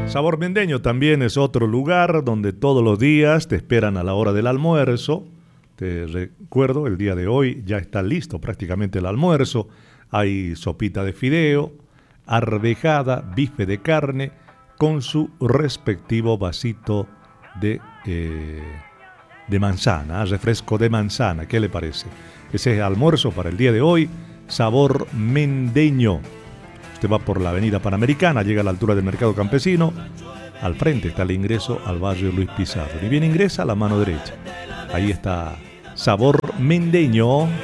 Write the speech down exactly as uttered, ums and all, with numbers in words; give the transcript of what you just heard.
Sabor Mendeño también es otro lugar donde todos los días te esperan a la hora del almuerzo. Te recuerdo, el día de hoy ya está listo prácticamente el almuerzo. Hay sopita de fideo, arvejada, bife de carne, con su respectivo vasito de, eh, de manzana, refresco de manzana. ¿Qué le parece? Ese es el almuerzo para el día de hoy. Sabor Mendeño. Usted va por la avenida Panamericana, llega a la altura del Mercado Campesino. Al frente está el ingreso al barrio Luis Pizarro. Y bien ingresa a la mano derecha. Ahí está Sabor Mendeño.